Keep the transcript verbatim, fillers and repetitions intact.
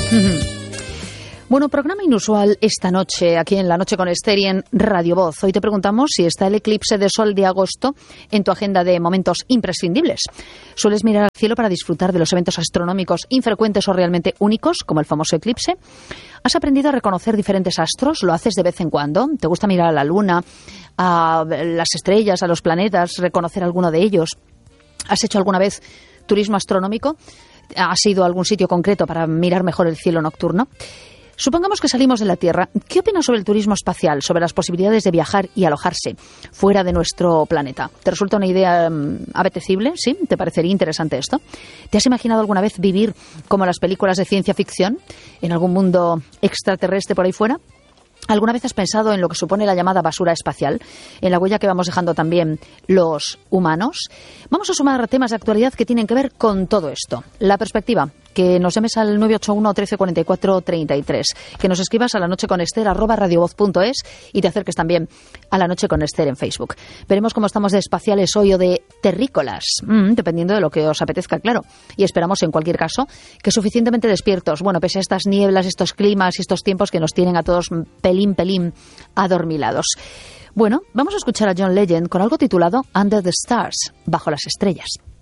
Bueno, programa inusual esta noche, aquí en La Noche con Esther y en Radio Voz. Hoy te preguntamos si está el eclipse de sol de agosto en tu agenda de momentos imprescindibles. ¿Sueles mirar al cielo para disfrutar de los eventos astronómicos infrecuentes o realmente únicos, como el famoso eclipse? ¿Has aprendido a reconocer diferentes astros? ¿Lo haces de vez en cuando? ¿Te gusta mirar a la luna, a las estrellas, a los planetas, reconocer alguno de ellos? ¿Has hecho alguna vez turismo astronómico? ¿Has ido a algún sitio concreto para mirar mejor el cielo nocturno? Supongamos que salimos de la Tierra. ¿Qué opinas sobre el turismo espacial, sobre las posibilidades de viajar y alojarse fuera de nuestro planeta? ¿Te resulta una idea um, apetecible? ¿Sí? ¿Te parecería interesante esto? ¿Te has imaginado alguna vez vivir como las películas de ciencia ficción, en algún mundo extraterrestre por ahí fuera? ¿Alguna vez has pensado en lo que supone la llamada basura espacial, en la huella que vamos dejando también los humanos? Vamos a sumar temas de actualidad que tienen que ver con todo esto. La perspectiva, que nos llames al nueve ocho uno, trece, cuarenta y cuatro, treinta y tres, que nos escribas a la noche con Esther arroba radiovoz punto es y te acerques también a La Noche con Esther en Facebook. Veremos cómo estamos de espaciales hoy o de terrícolas, mm, dependiendo de lo que os apetezca, claro. Y esperamos, en cualquier caso, que suficientemente despiertos, bueno, pese a estas nieblas, estos climas y estos tiempos que nos tienen a todos pelín, pelín adormilados. Bueno, vamos a escuchar a John Legend con algo titulado Under the Stars, bajo las estrellas.